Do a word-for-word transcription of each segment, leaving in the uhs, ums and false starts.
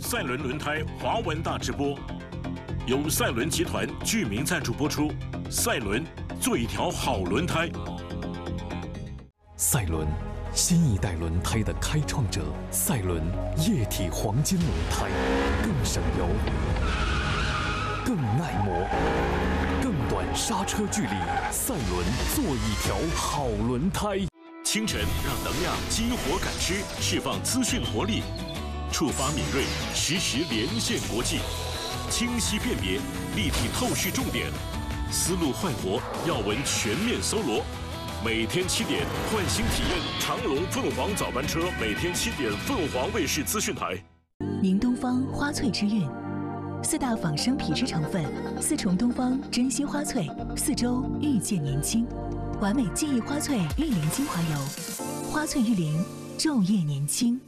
赛伦轮胎华文大直播，由赛伦集团巨名赞助播出。赛伦，做一条好轮胎。 赛伦，新一代轮胎的开创者。赛伦液体黄金轮胎，更省油，更耐磨，更短刹车距离。赛伦，做一条好轮胎。 清晨让能量激活感知，释放资讯活力，触发敏锐，实时连线国际，清晰辨别，立体透视重点，思路焕活，要闻全面搜罗。每天七点，换新体验长隆凤凰早班车，每天七点，凤凰卫视资讯台。 宁东方花萃之韵，四大仿生皮质成分，四重东方珍稀花萃，四周遇见年轻。完美记忆花萃玉灵精华油，花萃玉靈，晝夜年輕。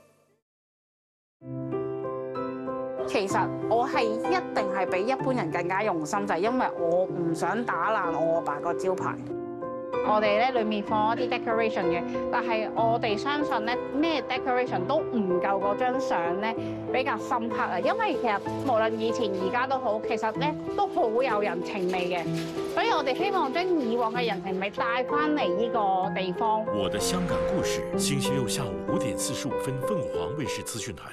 其實我係一定係比一般人更加用心，就係因為我唔想打爛我阿爸個招牌。我哋咧裏面放一啲 decoration 嘅，但係我哋相信咧咩 decoration 都唔夠嗰張相咧比較深刻啊！因為其實無論以前而家都好，其實咧都好有人情味嘅，所以我哋希望將以往嘅人情味帶翻嚟呢個地方。 我的香港故事，星期六下午五點四十五分，鳳凰衛視資訊台。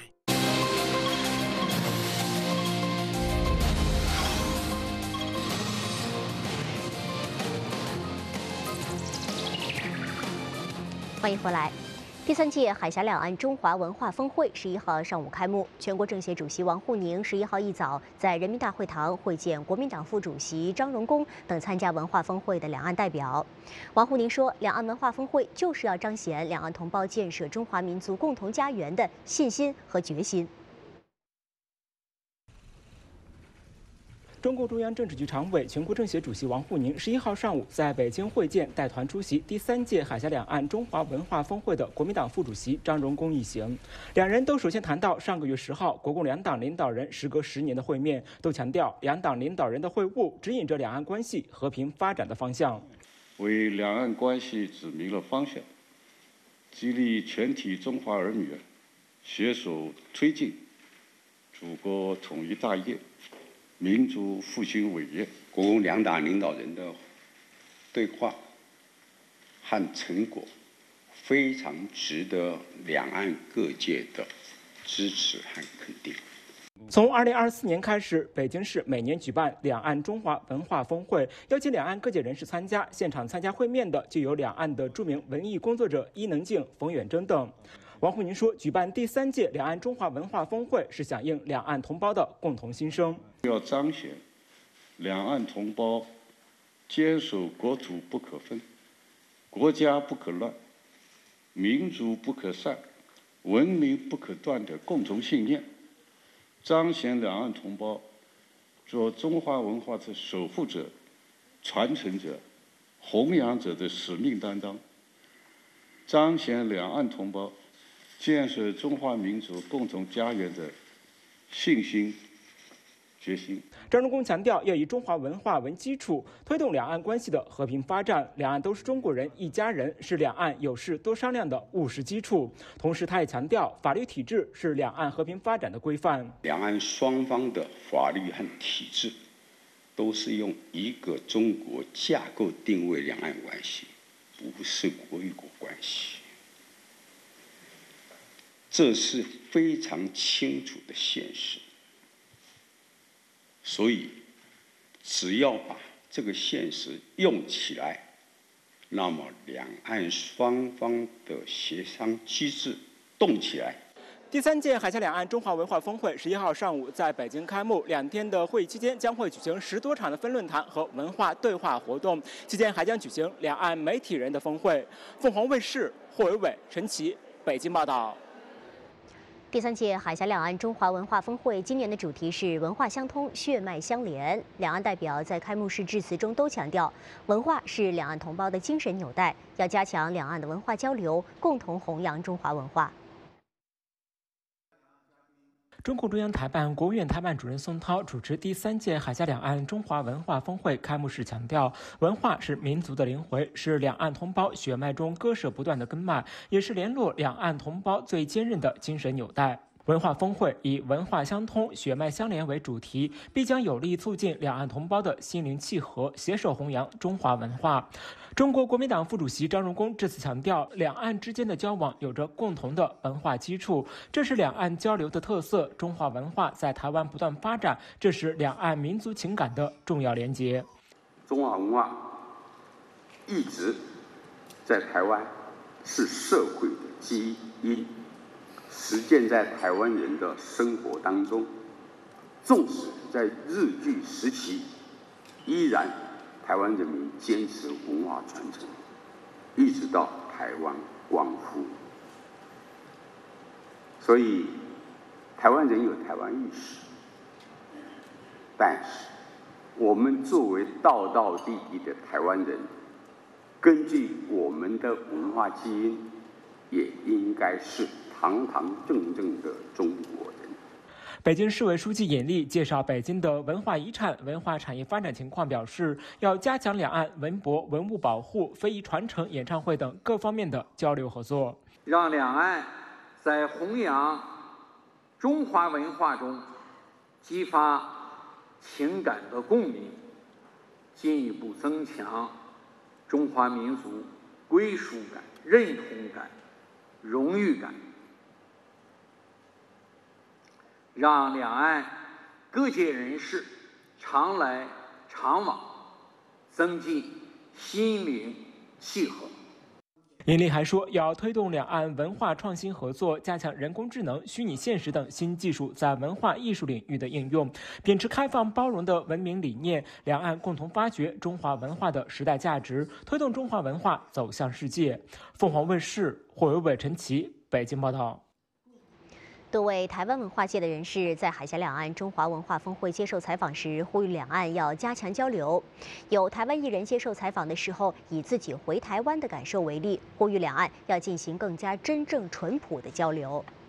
欢迎回来。第三届海峡两岸中华文化峰会十一号上午开幕，全国政协主席王沪宁十一号一早在人民大会堂会见国民党副主席张荣恭等参加文化峰会的两岸代表。王沪宁说，两岸文化峰会就是要彰显两岸同胞建设中华民族共同家园的信心和决心。 中共中央政治局常委、全国政协主席王沪宁十一号上午在北京会见带团出席第三届海峡两岸中华文化峰会的国民党副主席张荣恭一行。两人都首先谈到上个月十号国共两党领导人时隔十年的会面，都强调两党领导人的会晤指引着两岸关系和平发展的方向， 为两岸关系指明了方向，激励全体中华儿女携手推进祖国统一大业、民族复兴伟业。国共两党领导人的对话和成果非常值得两岸各界的支持和肯定。 从二零二四年开始，北京市每年举办两岸中华文化峰会，邀请两岸各界人士参加。现场参加会面的就有两岸的著名文艺工作者伊能静、冯远征等。王沪宁说，举办第三届两岸中华文化峰会是响应两岸同胞的共同心声， 要彰显两岸同胞坚守国土不可分、国家不可乱、民族不可散、文明不可断的共同信念，彰显两岸同胞做中华文化的守护者、传承者、弘扬者的使命担当，彰显两岸同胞建设中华民族共同家园的信心、决心。 张荣恭强调，要以中华文化为基础，推动两岸关系的和平发展。两岸都是中国人，一家人，是两岸有事多商量的务实基础。同时，他也强调，法律体制是两岸和平发展的规范。 两岸双方的法律和体制都是用一个中国架构定位两岸关系，不是国与国关系。这是非常清楚的现实，所以只要把这个现实用起来，那么两岸双方的协商机制动起来。 第三届海峡两岸中华文化峰会十一号上午在北京开幕，两天的会议期间将会举行十多场的分论坛和文化对话活动，期间还将举行两岸媒体人的峰会。凤凰卫视霍伟伟、陈琦北京报道。 第三届海峡两岸中华文化峰会今年的主题是文化相通、血脉相连。两岸代表在开幕式致辞中都强调，文化是两岸同胞的精神纽带，要加强两岸的文化交流，共同弘扬中华文化。 中共中央台办、国务院台办主任宋涛主持第三届海峡两岸中华文化峰会开幕式强调，文化是民族的灵魂，是两岸同胞血脉中割舍不断的根脉，也是联络两岸同胞最坚韧的精神纽带。 文化峰会以文化相通、血脉相连为主题，必将有力促进两岸同胞的心灵契合，携手弘扬中华文化。中国国民党副主席张荣恭致辞强调，两岸之间的交往有着共同的文化基础，这是两岸交流的特色。中华文化在台湾不断发展，这是两岸民族情感的重要连结。 中华文化一直在台湾是社会的基因，实践在台湾人的生活当中。纵使在日据时期，依然台湾人民坚持文化传承，一直到台湾光复。所以，台湾人有台湾意识，但是我们作为道道地地的台湾人，根据我们的文化基因，也应该是堂堂正正的中国人。 北京市委书记尹力介绍北京的文化遗产、文化产业发展情况，表示要加强两岸文博、文物保护、非遗传承、演唱会等各方面的交流合作， 让两岸在弘扬中华文化中激发情感的共鸣，进一步增强中华民族归属感、认同感、荣誉感，让两岸各界人士常来常往，增进心灵契合。 尹力还说，要推动两岸文化创新合作，加强人工智能、虚拟现实等新技术在文化艺术领域的应用，秉持开放包容的文明理念，两岸共同发掘中华文化的时代价值，推动中华文化走向世界。凤凰卫视霍伟伟、陈琦北京报道。 多位台湾文化界的人士在海峡两岸中华文化峰会接受采访时，呼吁两岸要加强交流。有台湾艺人接受采访的时候，以自己回台湾的感受为例，呼吁两岸要进行更加真正淳朴的交流。